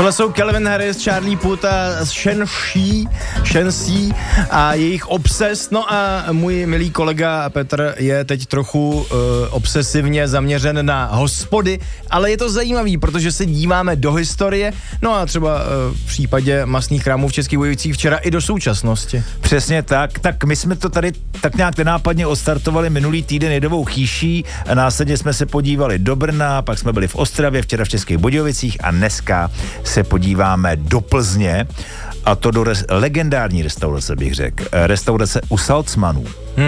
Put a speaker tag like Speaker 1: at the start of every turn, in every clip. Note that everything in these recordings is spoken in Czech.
Speaker 1: Tohle jsou Calvin Harris, Charlie Puth a Shensi a jejich obses. No a můj milý kolega Petr je teď trochu obsesivně zaměřen na hospody, ale je to zajímavý, protože se díváme do historie, no a třeba v případě masných krámů v Českých Budějovicích včera i do současnosti.
Speaker 2: Přesně tak, tak my jsme to tady tak nějak nenápadně odstartovali minulý týden Jedovou chýší, a následně jsme se podívali do Brna, pak jsme byli v Ostravě, včera v Českých Budějovicích a dneska se podíváme do Plzně, a to do legendární restaurace, bych řekl. Restaurace u Salzmanů.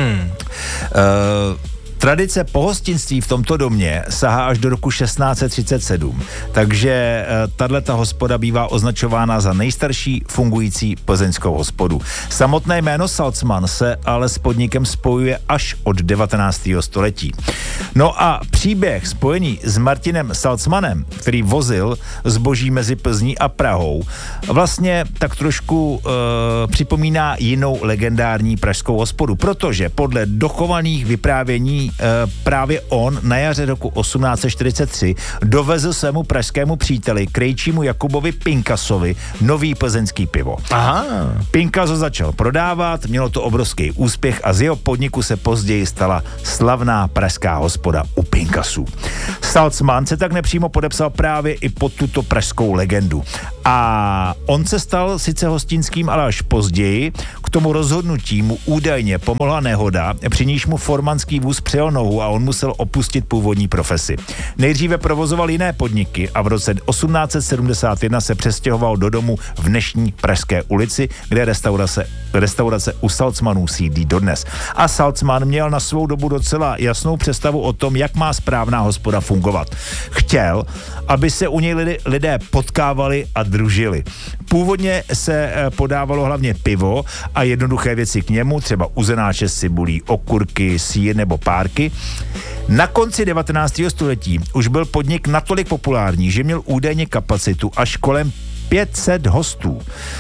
Speaker 2: Tradice pohostinství v tomto domě sahá až do roku 1637, takže tato hospoda bývá označována za nejstarší fungující plzeňskou hospodu. Samotné jméno Salzman se ale s podnikem spojuje až od 19. století. No a příběh spojený s Martinem Salzmanem, který vozil zboží mezi Plzní a Prahou, vlastně tak trošku připomíná jinou legendární pražskou hospodu, protože podle dochovaných vyprávění právě on na jaře roku 1843 dovezl svému pražskému příteli, krejčímu Jakubovi Pinkasovi, nový plzeňský pivo.
Speaker 1: Aha.
Speaker 2: Pinkas ho začal prodávat, mělo to obrovský úspěch a z jeho podniku se později stala slavná pražská hospoda u Pinkasů. Salzman se tak nepřímo podepsal právě i pod tuto pražskou legendu. A on se stal sice hostinským, ale až později. K tomu rozhodnutí mu údajně pomohla nehoda, při níž mu formanský vůz přijel nohu a on musel opustit původní profesi. Nejdříve provozoval jiné podniky a v roce 1871 se přestěhoval do domu v dnešní Pražské ulici, kde restaurace u Salzmanů sídlí dodnes. A Salzman měl na svou dobu docela jasnou představu o tom, jak má správná hospoda fungovat. Chtěl, aby se u něj lidé potkávali a družili. Původně se podávalo hlavně pivo a jednoduché věci k němu, třeba uzenáče s cibulí, okurky, sýr nebo párky. Na konci 19. století už byl podnik natolik populární, že měl údajně kapacitu až kolem 500 hostů.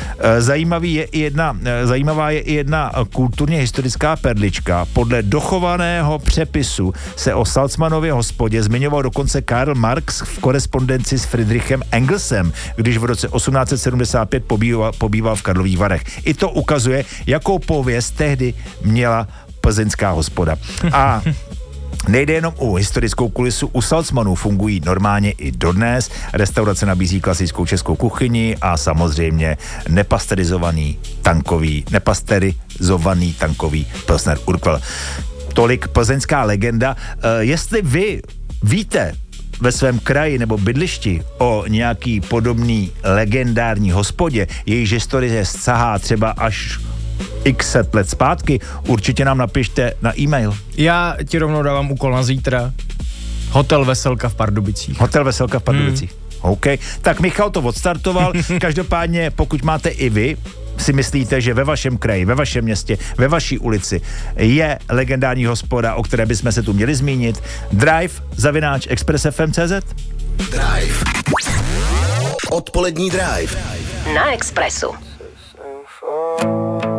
Speaker 2: Zajímavá je i jedna kulturně historická perlička. Podle dochovaného přepisu se o Salzmanově hospodě zmiňoval dokonce Karl Marx v korespondenci s Friedrichem Engelsem, když v roce 1875 pobýval v Karlových Varech. I to ukazuje, jakou pověst tehdy měla plzeňská hospoda. A nejde jenom o historickou kulisu, u Salzmanů fungují normálně i dodnes. Restaurace nabízí klasickou českou kuchyni a samozřejmě nepasterizovaný tankový Pilsner Urquell. Tolik plzeňská legenda. Jestli vy víte ve svém kraji nebo bydlišti o nějaký podobný legendární hospodě, jejíž historie sahá třeba až x let zpátky, určitě nám napište na e-mail.
Speaker 1: Já ti rovnou dávám úkol na zítra. Hotel Veselka v Pardubicích.
Speaker 2: OK. Tak Michal to odstartoval. Každopádně, pokud máte i vy, si myslíte, že ve vašem kraji, ve vašem městě, ve vaší ulici je legendární hospoda, o které bychom se tu měli zmínit, drive@expressfm.cz.
Speaker 3: Drive. Odpolední drive.
Speaker 4: Na Expressu.